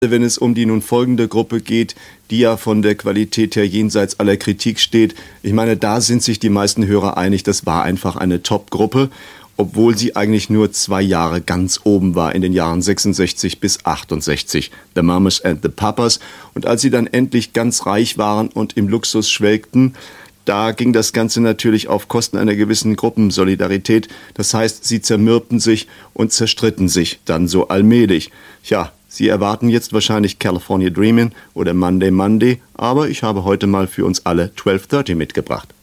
wenn es um die nun folgende Gruppe geht, die ja von der Qualität her jenseits aller Kritik steht. Ich meine, da sind sich die meisten Hörer einig, das war einfach eine Top-Gruppe, obwohl sie eigentlich nur 2 Jahre ganz oben war, in den Jahren 66 bis 68, The Mamas and the Papas. Und als sie dann endlich ganz reich waren und im Luxus schwelgten, da ging das Ganze natürlich auf Kosten einer gewissen Gruppensolidarität. Das heißt, sie zermürbten sich und zerstritten sich dann so allmählich. Ja, Sie erwarten jetzt wahrscheinlich California Dreamin' oder Monday Monday, aber ich habe heute mal für uns alle 12:30 mitgebracht.